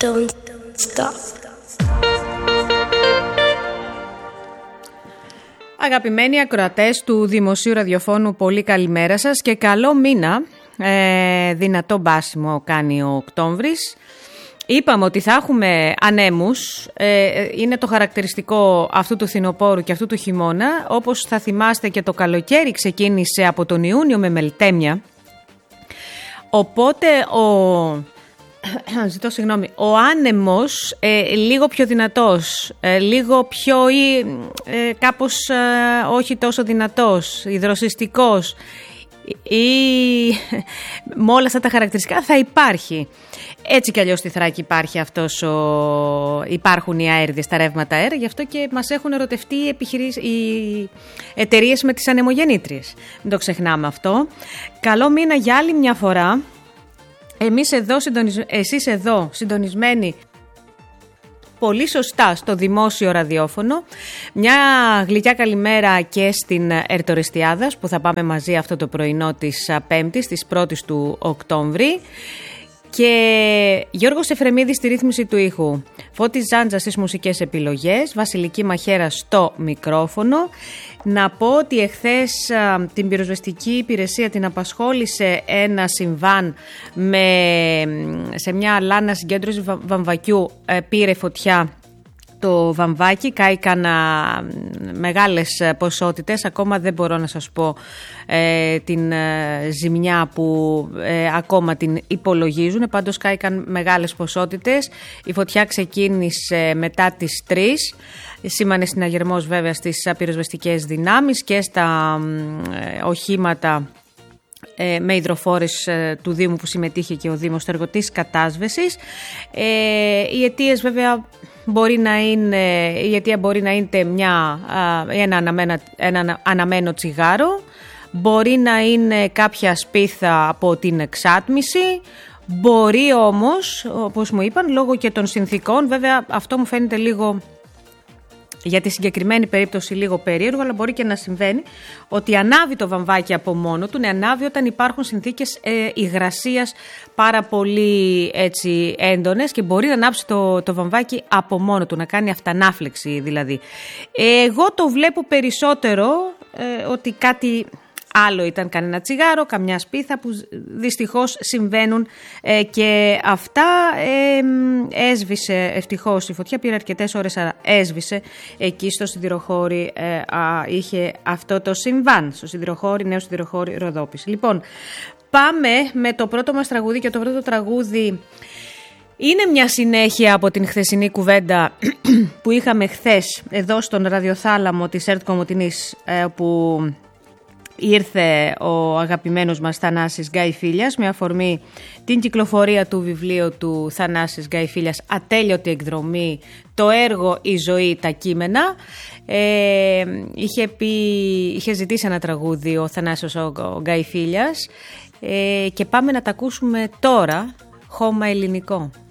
Don't stop. Αγαπημένοι ακροατές του Δημοσίου Ραδιοφώνου, πολύ καλημέρα σας και καλό μήνα. Δυνατό μπάσιμο κάνει ο Οκτώβρης. Είπαμε ότι θα έχουμε ανέμους, είναι το χαρακτηριστικό αυτού του φθινοπόρου και αυτού του χειμώνα. Όπως θα θυμάστε, και το καλοκαίρι ξεκίνησε από τον Ιούνιο με μελτέμια. Οπότε ο άνεμος λίγο πιο δυνατός, λίγο πιο κάπως όχι τόσο δυνατός, υδροσυστικός ή με όλα αυτά τα χαρακτηριστικά θα υπάρχει. Έτσι κι αλλιώς στη Θράκη υπάρχουν οι αέριδες, τα ρεύματα αέρα, γι' αυτό και μας έχουν ερωτευτεί οι εταιρείες με τις ανεμογεννήτριες. Μην το ξεχνάμε αυτό. Καλό μήνα για άλλη μια φορά. Εσείς εδώ συντονισμένοι πολύ σωστά στο δημόσιο ραδιόφωνο. Μια γλυκιά καλημέρα και στην Ερτοριστιάδας που θα πάμε μαζί αυτό το πρωινό της Πέμπτης, της 1ης του Οκτώβρη. Και Γιώργος Εφρεμίδης στη ρύθμιση του ήχου, Φώτης Ζάντζα στις μουσικές επιλογές, Βασιλική Μαχαίρα στο μικρόφωνο. Να πω ότι εχθές την πυροσβεστική υπηρεσία την απασχόλησε ένα συμβάν σε μια λάνα συγκέντρωση βαμβακιού, πήρε φωτιά το βαμβάκι, κάηκαν μεγάλες ποσότητες, ακόμα δεν μπορώ να σας πω την ζημιά που ακόμα την υπολογίζουν, πάντως κάηκαν μεγάλες ποσότητες. Η φωτιά ξεκίνησε μετά τις 3, σήμανε συναγερμός βέβαια στις πυροσβεστικές δυνάμεις και στα οχήματα με υδροφόρες του Δήμου που συμμετείχε και ο Δήμος εργοτής κατάσβεσης. Οι αιτίες βέβαια η αιτία μπορεί να είναι ένα αναμένο τσιγάρο, μπορεί να είναι κάποια σπίθα από την εξάτμιση, μπορεί όμως, όπως μου είπαν, λόγω και των συνθήκων, βέβαια αυτό μου φαίνεται λίγο, για τη συγκεκριμένη περίπτωση λίγο περίεργο, αλλά μπορεί και να συμβαίνει, ότι ανάβει το βαμβάκι από μόνο του. Ανάβει όταν υπάρχουν συνθήκες υγρασίας πάρα πολύ έντονες και μπορεί να ανάψει το βαμβάκι από μόνο του, να κάνει αυτανάφλεξη δηλαδή. Εγώ το βλέπω περισσότερο ότι κάτι άλλο ήταν, κανένα τσιγάρο, καμιά σπίθα, που δυστυχώς συμβαίνουν και αυτά. Έσβησε ευτυχώς η φωτιά, πήρε αρκετές ώρες, αλλά έσβησε εκεί στο Σιδηροχώρι. Είχε αυτό το συμβάν, στο Σιδηροχώρι, νέο Σιδηροχώρι Ροδόπης. Λοιπόν, πάμε με το πρώτο μας τραγούδι, και το πρώτο τραγούδι είναι μια συνέχεια από την χθεσινή κουβέντα που είχαμε χθες εδώ στον ραδιοθάλαμο της ΕΡΤ Κομοτηνής, που ήρθε ο αγαπημένος μας Θανάσης Γκαϊφίλιας με αφορμή την κυκλοφορία του βιβλίου του Θανάσης Γκαϊφίλιας, ατέλειωτη εκδρομή, το έργο «Η ζωή, τα κείμενα». Είχε ζητήσει ένα τραγούδι ο Θανάσης ο Γκαϊφίλιας και πάμε να τα ακούσουμε τώρα, χώμα ελληνικό.